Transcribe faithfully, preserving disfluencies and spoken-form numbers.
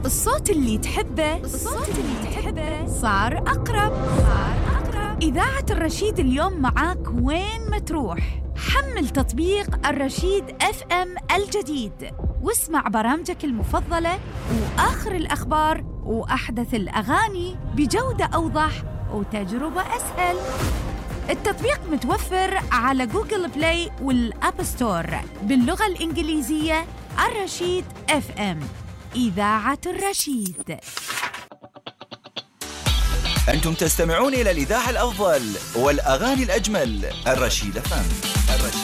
الصوت اللي تحبه الصوت اللي تحبه صار أقرب صار أقرب. إذاعة الرشيد اليوم معاك وين ما تروح. حمل تطبيق الرشيد اف ام الجديد واسمع برامجك المفضلة وآخر الأخبار وأحدث الأغاني بجودة أوضح وتجربة أسهل. التطبيق متوفر على جوجل بلاي والأب ستور باللغة الإنجليزية. الرشيد اف ام، إذاعة الرشيد. أنتم تستمعون إلى الإذاعة الأفضل والأغاني الأجمل. الرشيد اف ام.